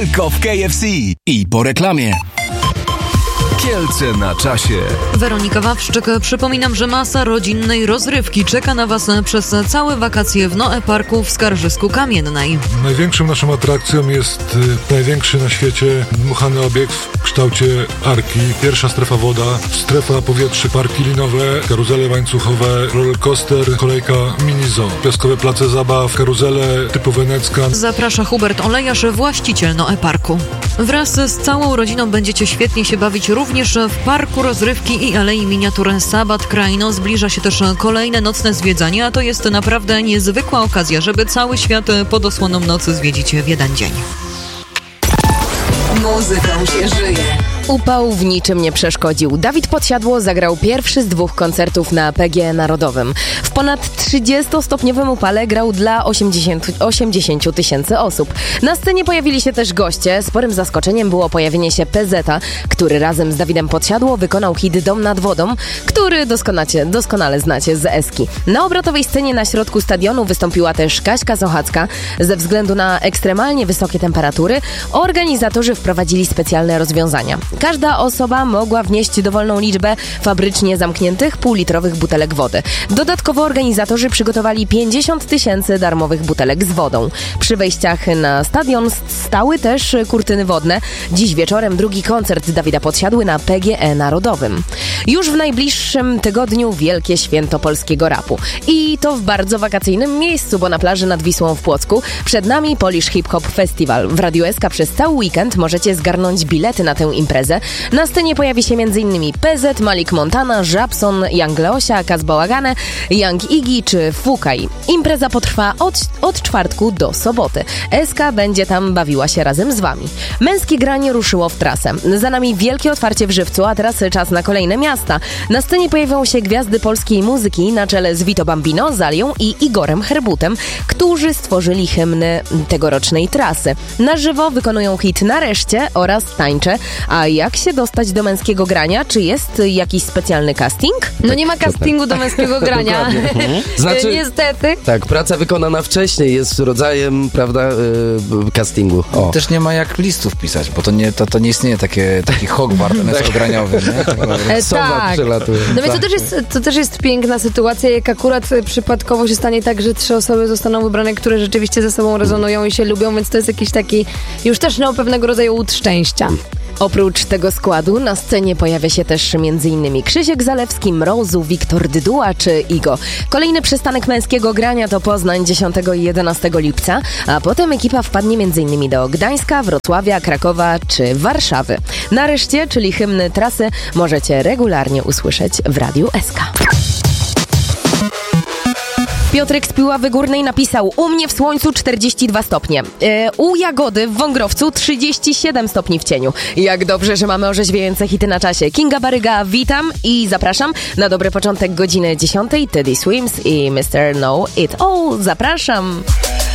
tylko w KFC. I po reklamie. Kielce na czasie. Weronika Wawrzyk. Przypominam, że masa rodzinnej rozrywki czeka na Was przez całe wakacje w Noe Parku w Skarżysku-Kamiennej. Największą naszą atrakcją jest największy na świecie dmuchany obiekt w kształcie arki. Pierwsza strefa woda, strefa powietrze, parki linowe, karuzele łańcuchowe, rollercoaster, kolejka mini-zoo, piaskowe place zabaw, karuzele typu wenecka. Zaprasza Hubert Olejarz, właściciel Noe Parku. Wraz z całą rodziną będziecie świetnie się bawić również w parku rozrywki i Alei Miniatur Sabat Kraino. Zbliża się też kolejne nocne zwiedzanie, a to jest naprawdę niezwykła okazja, żeby cały świat pod osłoną nocy zwiedzić w jeden dzień. Muzyką się żyje. Upał w niczym nie przeszkodził. Dawid Podsiadło zagrał pierwszy z 2 koncertów na PGE Narodowym. W ponad 30-stopniowym upale grał dla 80 tysięcy osób. Na scenie pojawili się też goście. Sporym zaskoczeniem było pojawienie się PZ-a, który razem z Dawidem Podsiadło wykonał hit Dom nad wodą, który doskonale znacie z Eski. Na obrotowej scenie na środku stadionu wystąpiła też Kaśka Sochacka. Ze względu na ekstremalnie wysokie temperatury organizatorzy wprowadzili specjalne rozwiązania. Każda osoba mogła wnieść dowolną liczbę fabrycznie zamkniętych półlitrowych butelek wody. Dodatkowo organizatorzy przygotowali 50 tysięcy darmowych butelek z wodą. Przy wejściach na stadion stały też kurtyny wodne. Dziś wieczorem drugi koncert Dawida Podsiadły na PGE Narodowym. Już w najbliższym tygodniu wielkie święto polskiego rapu. I to w bardzo wakacyjnym miejscu, bo na plaży nad Wisłą w Płocku przed nami Polish Hip Hop Festival. W Radiu SK przez cały weekend możecie zgarnąć bilety na tę imprezę. Na scenie pojawi się m.in. PZ, Malik Montana, Żabson, Young Leosia, Kaz Bałagane, Young Iggy czy Fukaj. Impreza potrwa od czwartku do soboty. SK będzie tam bawiła się razem z Wami. Męskie granie ruszyło w trasę. Za nami wielkie otwarcie w Żywcu, a teraz czas na kolejne miasta. Na scenie pojawią się gwiazdy polskiej muzyki na czele z Vito Bambino, Zalią i Igorem Herbutem, którzy stworzyli hymny tegorocznej trasy. Na żywo wykonują hit Nareszcie oraz Tańczę. A jak się dostać do męskiego grania? Czy jest jakiś specjalny casting? No nie ma castingu do męskiego grania. Znaczy, niestety. Tak, praca wykonana wcześniej jest rodzajem, prawda, castingu. O. Też nie ma jak listów pisać, bo to nie istnieje taki Hogwart męskograniowy, nie? Sowa przelatuje. No więc to też jest piękna sytuacja, jak akurat przypadkowo się stanie tak, że 3 osoby zostaną wybrane, które rzeczywiście ze sobą rezonują i się lubią, więc to jest jakiś taki już też pewnego rodzaju łód szczęścia. Oprócz tego składu na scenie pojawia się też m.in. Krzysiek Zalewski, Mrozu, Wiktor Dyduła czy Igo. Kolejny przystanek męskiego grania to Poznań 10 i 11 lipca, a potem ekipa wpadnie m.in. do Gdańska, Wrocławia, Krakowa czy Warszawy. Nareszcie, czyli hymny trasy, możecie regularnie usłyszeć w Radiu SK. Piotrek z Piławy Górnej napisał: u mnie w słońcu 42 stopnie. U Jagody w Wągrowcu 37 stopni w cieniu. Jak dobrze, że mamy orzeźwiające hity na czasie. Kinga Baryga, witam i zapraszam na dobry początek godziny 10. Teddy Swims i Mr. Know It All. Zapraszam.